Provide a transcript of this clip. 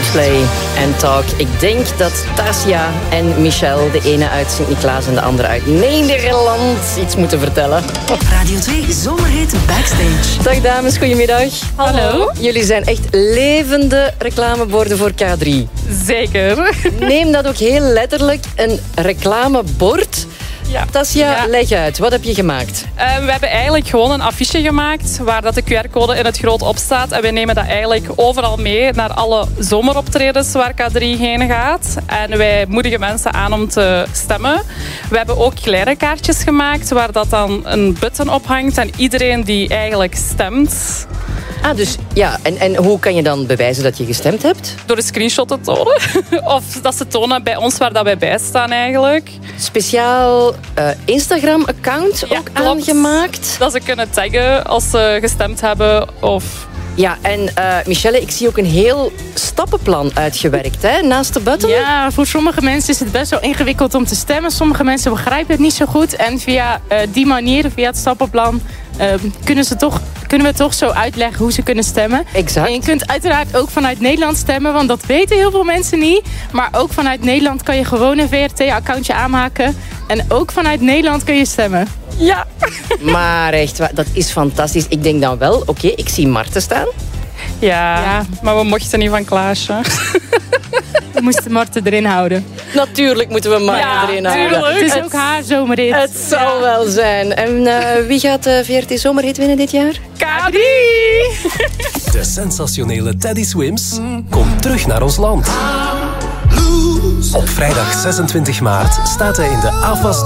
Coldplay en Talk. Ik denk dat Tasia en Michel, de ene uit Sint-Niklaas en de andere uit Nederland, iets moeten vertellen. Radio 2 Zomerhit Backstage. Dag dames, goedemiddag. Hallo. Jullie zijn echt levende reclameborden voor K3. Zeker. Neem dat ook heel letterlijk, een reclamebord. Ja. Tasia, leg uit. Wat heb je gemaakt? We hebben eigenlijk gewoon een affiche gemaakt waar dat de QR-code in het groot op staat. En we nemen dat eigenlijk overal mee naar alle zomeroptredens waar K3 heen gaat. En wij moedigen mensen aan om te stemmen. We hebben ook kleine kaartjes gemaakt waar dat dan een button op hangt. En iedereen die eigenlijk stemt... Ah, dus ja, en hoe kan je dan bewijzen dat je gestemd hebt? Door een screenshot te tonen. Of dat ze tonen bij ons waar dat wij bij staan eigenlijk. Speciaal Instagram-account ook aangemaakt. Dat ze kunnen taggen als ze gestemd hebben of... Ja, en Michelle, ik zie ook een heel stappenplan uitgewerkt, hè, naast de button. Ja, voor sommige mensen is het best wel ingewikkeld om te stemmen. Sommige mensen begrijpen het niet zo goed. En via die manier, via het stappenplan, kunnen we toch zo uitleggen hoe ze kunnen stemmen. Exact. En je kunt uiteraard ook vanuit Nederland stemmen, want dat weten heel veel mensen niet. Maar ook vanuit Nederland kan je gewoon een VRT-accountje aanmaken. En ook vanuit Nederland kun je stemmen. Ja. Maar echt, dat is fantastisch. Ik denk dan wel, oké, ik zie Marten staan. Ja, maar we mochten niet van Klaasje. We moesten Marten erin houden. Natuurlijk moeten we Marten erin houden. tuurlijk. Het is ook haar zomerhit. Het zal wel zijn. En wie gaat de VRT Zomerhit winnen dit jaar? K3! De sensationele Teddy Swims komt terug naar ons land. Op vrijdag 26 maart staat hij in de AFAS